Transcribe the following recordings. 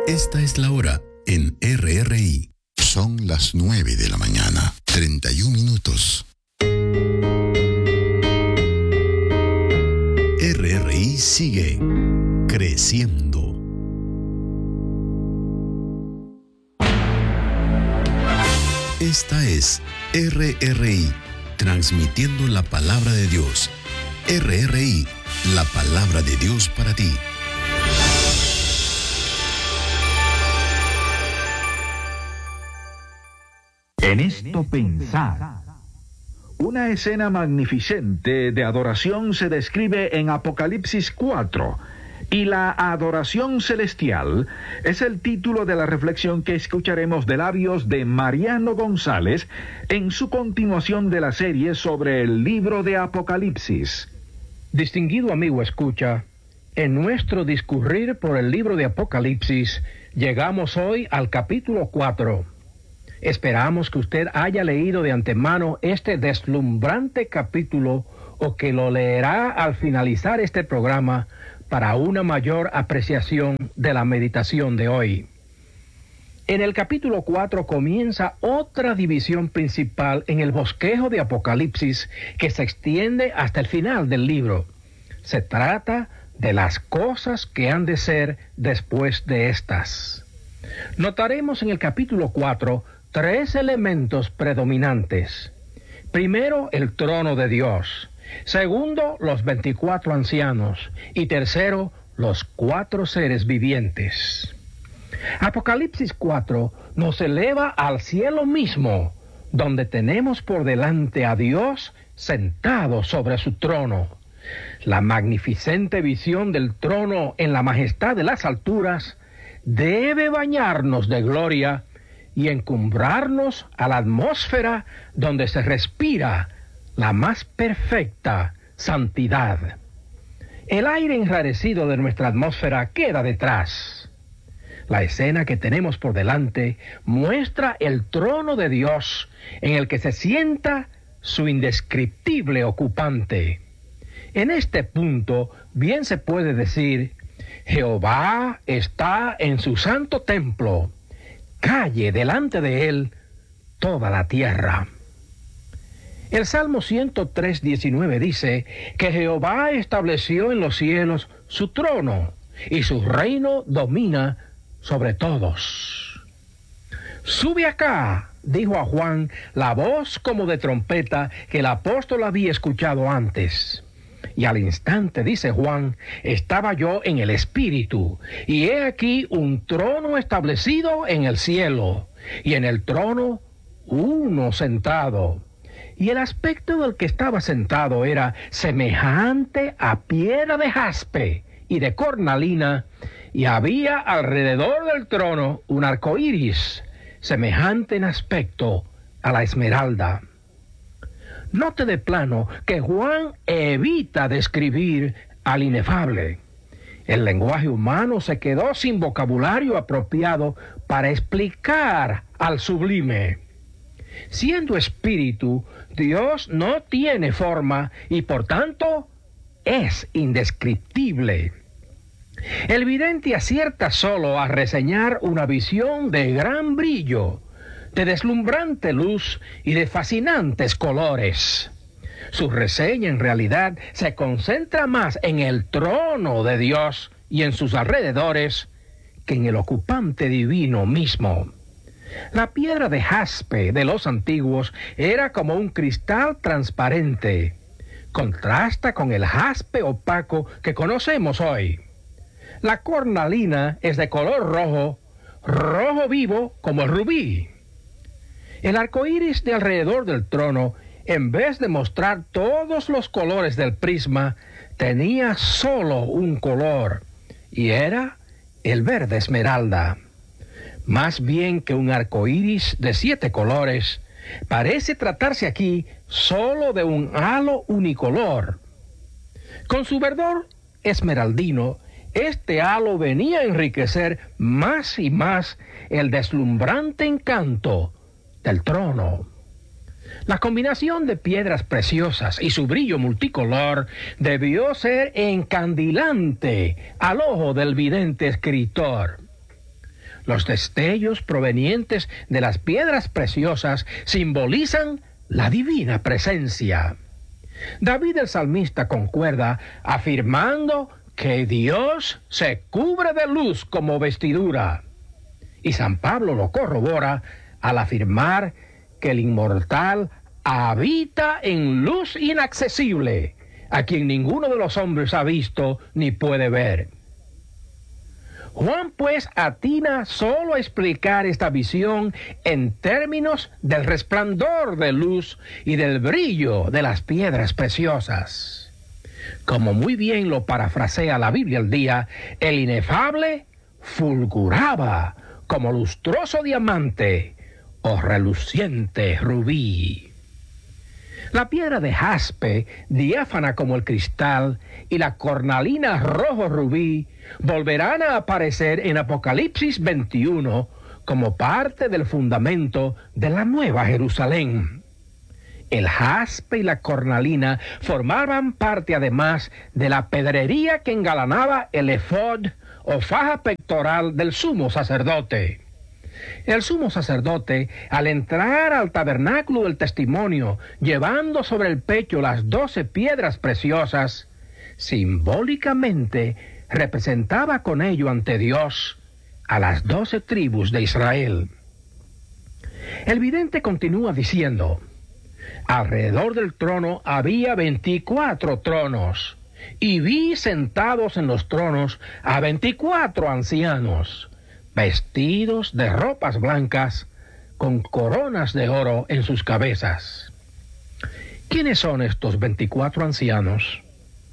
Esta es la hora en RRI. Son las 9 de la mañana, 31 minutos. RRI sigue creciendo. Esta es RRI, transmitiendo la palabra de Dios. RRI, la palabra de Dios para ti. En esto pensad. Una escena magnificente de adoración se describe en Apocalipsis 4, y la adoración celestial es el título de la reflexión que escucharemos de labios de Mariano González en su continuación de la serie sobre el libro de Apocalipsis. Distinguido amigo escucha, en nuestro discurrir por el libro de Apocalipsis, llegamos hoy al capítulo 4. Esperamos que usted haya leído de antemano este deslumbrante capítulo o que lo leerá al finalizar este programa para una mayor apreciación de la meditación de hoy. En el capítulo 4 comienza otra división principal en el bosquejo de Apocalipsis que se extiende hasta el final del libro. Se trata de las cosas que han de ser después de estas. Notaremos en el capítulo 4 tres elementos predominantes. Primero, el trono de Dios. Segundo, los 24 ancianos. Y tercero, los 4 seres vivientes. Apocalipsis 4 nos eleva al cielo mismo, donde tenemos por delante a Dios sentado sobre su trono. La magnificente visión del trono en la majestad de las alturas debe bañarnos de gloria y encumbrarnos a la atmósfera donde se respira la más perfecta santidad. El aire enrarecido de nuestra atmósfera queda detrás. La escena que tenemos por delante muestra el trono de Dios en el que se sienta su indescriptible ocupante. En este punto bien se puede decir: Jehová está en su santo templo. Calle delante de él toda la tierra. El Salmo 103:19 dice que Jehová estableció en los cielos su trono y su reino domina sobre todos. Sube acá, dijo a Juan la voz como de trompeta que el apóstol había escuchado antes. Y al instante, dice Juan, estaba yo en el Espíritu, y he aquí un trono establecido en el cielo, y en el trono uno sentado. Y el aspecto del que estaba sentado era semejante a piedra de jaspe y de cornalina, y había alrededor del trono un arco iris, semejante en aspecto a la esmeralda. Note de plano que Juan evita describir al inefable. El lenguaje humano se quedó sin vocabulario apropiado para explicar al sublime. Siendo espíritu, Dios no tiene forma y por tanto es indescriptible. El vidente acierta solo a reseñar una visión de gran brillo, de deslumbrante luz y de fascinantes colores. Su reseña en realidad se concentra más en el trono de Dios y en sus alrededores que en el ocupante divino mismo. La piedra de jaspe de los antiguos era como un cristal transparente. Contrasta con el jaspe opaco que conocemos hoy. La cornalina es de color rojo, rojo vivo como el rubí. El arco iris de alrededor del trono, en vez de mostrar todos los colores del prisma, tenía solo un color, y era el verde esmeralda. Más bien que un arco iris de 7 colores, parece tratarse aquí solo de un halo unicolor. Con su verdor esmeraldino, este halo venía a enriquecer más y más el deslumbrante encanto del trono. La combinación de piedras preciosas y su brillo multicolor debió ser encandilante al ojo del vidente escritor. Los destellos provenientes de las piedras preciosas simbolizan la divina presencia. David el salmista concuerda afirmando que Dios se cubre de luz como vestidura. Y San Pablo lo corrobora al afirmar que el inmortal habita en luz inaccesible, a quien ninguno de los hombres ha visto ni puede ver. Juan pues atina solo a explicar esta visión en términos del resplandor de luz y del brillo de las piedras preciosas. Como muy bien lo parafrasea la Biblia al día, el inefable fulguraba como lustroso diamante o reluciente rubí. La piedra de jaspe, diáfana como el cristal, y la cornalina rojo rubí volverán a aparecer en Apocalipsis 21 como parte del fundamento de la Nueva Jerusalén. El jaspe y la cornalina formaban parte además de la pedrería que engalanaba el efod o faja pectoral del sumo sacerdote. El sumo sacerdote, al entrar al tabernáculo del testimonio, llevando sobre el pecho las 12 piedras preciosas, simbólicamente representaba con ello ante Dios a las 12 tribus de Israel. El vidente continúa diciendo: alrededor del trono había 24 tronos, y vi sentados en los tronos a 24 ancianos, vestidos de ropas blancas, con coronas de oro en sus cabezas. ¿Quiénes son estos 24 ancianos?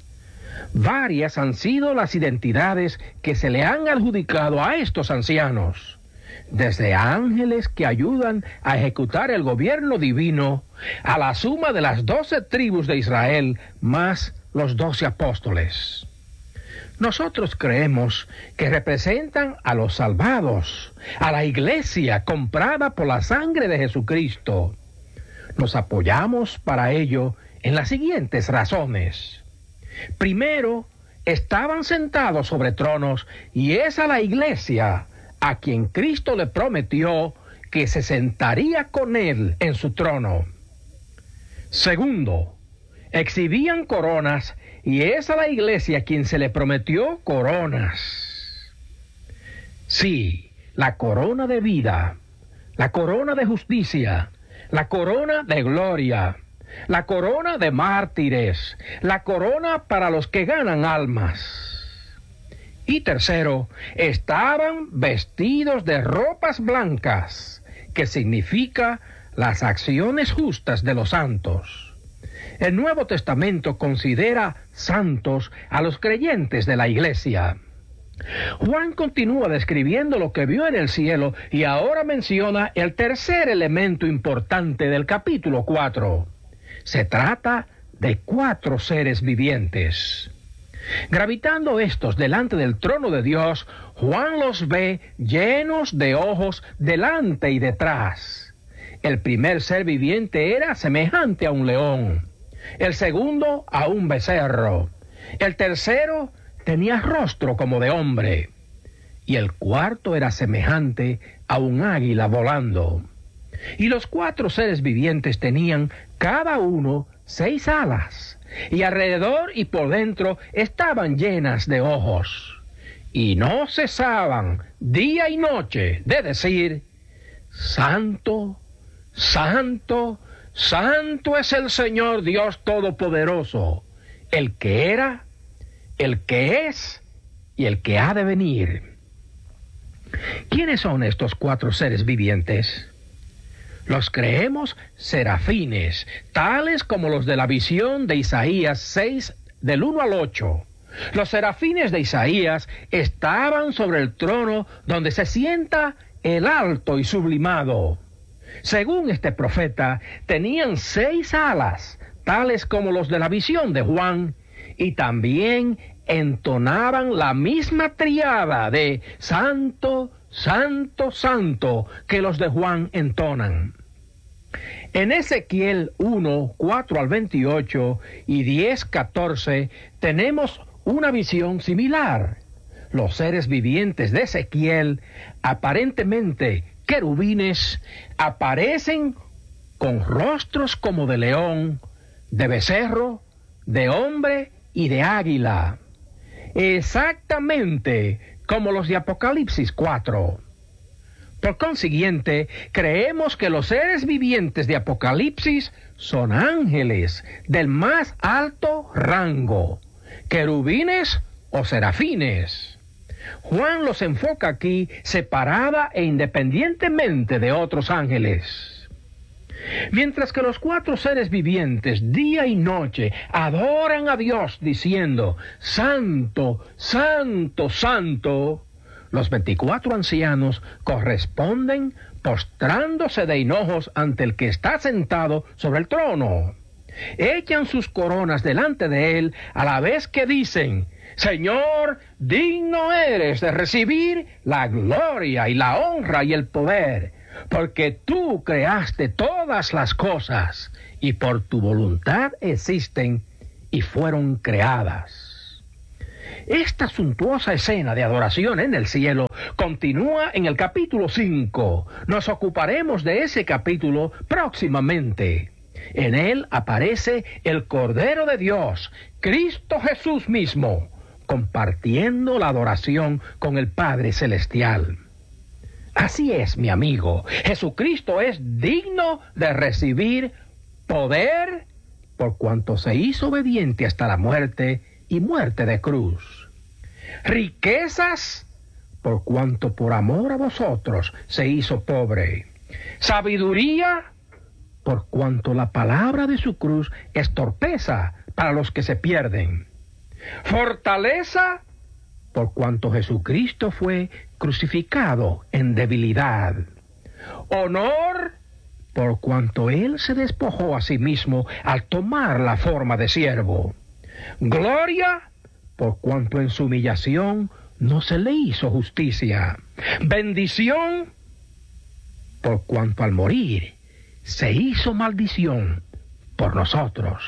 Varias han sido las identidades que se le han adjudicado a estos ancianos, desde ángeles que ayudan a ejecutar el gobierno divino, a la suma de las 12 tribus de Israel, más los 12 apóstoles. Nosotros creemos que representan a los salvados, a la iglesia comprada por la sangre de Jesucristo. Nos apoyamos para ello en las siguientes razones. Primero, estaban sentados sobre tronos, y es a la iglesia a quien Cristo le prometió que se sentaría con él en su trono. Segundo, exhibían coronas, y es a la iglesia a quien se le prometió coronas. Sí, la corona de vida, la corona de justicia, la corona de gloria, la corona de mártires, la corona para los que ganan almas. Y tercero, estaban vestidos de ropas blancas, que significa las acciones justas de los santos. El Nuevo Testamento considera santos a los creyentes de la iglesia. Juan continúa describiendo lo que vio en el cielo y ahora menciona el tercer elemento importante del capítulo 4. Se trata de 4 seres vivientes. Gravitando estos delante del trono de Dios, Juan los ve llenos de ojos delante y detrás. El primer ser viviente era semejante a un león, el segundo a un becerro, el tercero tenía rostro como de hombre, y el cuarto era semejante a un águila volando. Y los 4 seres vivientes tenían cada uno 6 alas, y alrededor y por dentro estaban llenas de ojos, y no cesaban día y noche de decir: Santo, Santo, Santo es el Señor Dios Todopoderoso, el que era, el que es y el que ha de venir. ¿Quiénes son estos 4 seres vivientes? Los creemos serafines, tales como los de la visión de Isaías 6, del 1 al 8. Los serafines de Isaías estaban sobre el trono donde se sienta el alto y sublimado. Según este profeta, tenían 6 alas, tales como los de la visión de Juan, y también entonaban la misma triada de Santo, Santo, Santo que los de Juan entonan. En Ezequiel 1, 4 al 28 y 10, 14 tenemos una visión similar. los seres vivientes de Ezequiel, aparentemente querubines, aparecen con rostros como de león, de becerro, de hombre y de águila, exactamente como los de Apocalipsis 4. Por consiguiente, creemos que los seres vivientes de Apocalipsis son ángeles del más alto rango, querubines o serafines. Juan los enfoca aquí separada e independientemente de otros ángeles. Mientras que los 4 seres vivientes día y noche adoran a Dios diciendo, Santo, Santo, Santo, los 24 ancianos corresponden postrándose de hinojos ante el que está sentado sobre el trono. Echan sus coronas delante de él a la vez que dicen, Señor, digno eres de recibir la gloria y la honra y el poder, porque tú creaste todas las cosas y por tu voluntad existen y fueron creadas. Esta suntuosa escena de adoración en el cielo continúa en el capítulo 5. Nos ocuparemos de ese capítulo próximamente. En él aparece el Cordero de Dios, Cristo Jesús mismo, compartiendo la adoración con el Padre Celestial. Así es, mi amigo, Jesucristo es digno de recibir poder por cuanto se hizo obediente hasta la muerte y muerte de cruz. Riquezas por cuanto por amor a vosotros se hizo pobre. Sabiduría por cuanto la palabra de su cruz es torpeza para los que se pierden. Fortaleza por cuanto Jesucristo fue crucificado en debilidad. Honor por cuanto Él se despojó a sí mismo al tomar la forma de siervo. Gloria por cuanto en su humillación no se le hizo justicia. Bendición por cuanto al morir se hizo maldición por nosotros.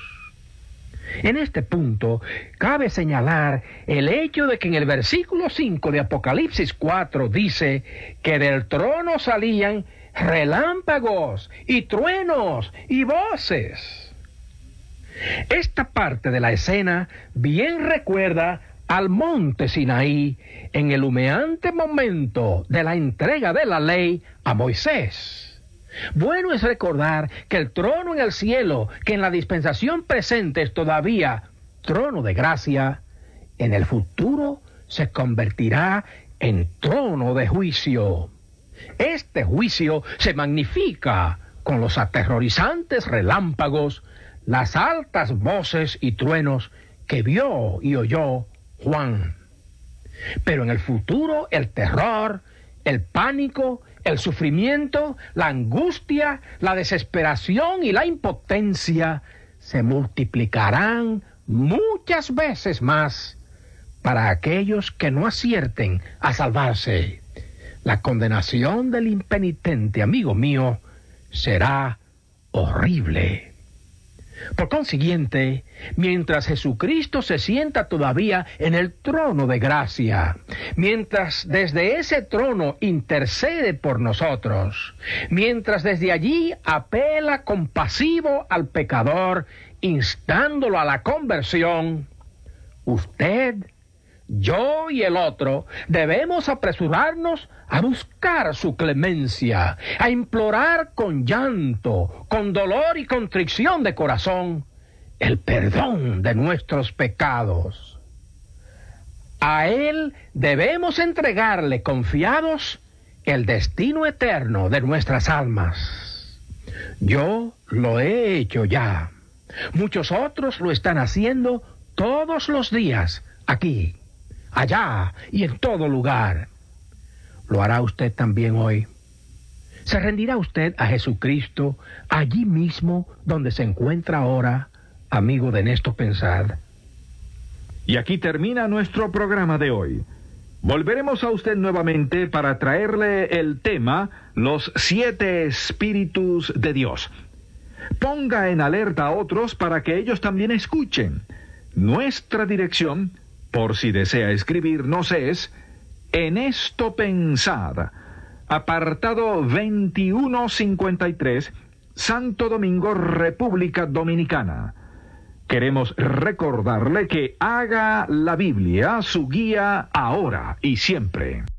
En este punto, cabe señalar el hecho de que en el versículo 5 de Apocalipsis 4 dice que del trono salían relámpagos y truenos y voces. Esta parte de la escena bien recuerda al monte Sinaí en el humeante momento de la entrega de la ley a Moisés. Bueno es recordar que el trono en el cielo, que en la dispensación presente es todavía trono de gracia, en el futuro se convertirá en trono de juicio. Este juicio se magnifica con los aterrorizantes relámpagos, las altas voces y truenos que vio y oyó Juan. Pero en el futuro el terror, el pánico, el sufrimiento, la angustia, la desesperación y la impotencia se multiplicarán muchas veces más para aquellos que no acierten a salvarse. La condenación del impenitente, amigo mío, será horrible. Por consiguiente, mientras Jesucristo se sienta todavía en el trono de gracia, mientras desde ese trono intercede por nosotros, mientras desde allí apela compasivo al pecador, instándolo a la conversión, usted, yo y el otro debemos apresurarnos a buscar su clemencia, a implorar con llanto, con dolor y contrición de corazón, el perdón de nuestros pecados. A Él debemos entregarle confiados el destino eterno de nuestras almas. Yo lo he hecho ya. Muchos otros lo están haciendo todos los días, aquí, allá y en todo lugar. ¿Lo hará usted también hoy? ¿Se rendirá usted a Jesucristo allí mismo donde se encuentra ahora, amigo de Néstor Pensad? Y aquí termina nuestro programa de hoy. Volveremos a usted nuevamente para traerle el tema Los 7 Espíritus de Dios. Ponga en alerta a otros para que ellos también escuchen. Nuestra dirección: Por si desea escribirnos es En esto pensad, apartado 2153, Santo Domingo, República Dominicana. Queremos recordarle que haga la Biblia su guía ahora y siempre.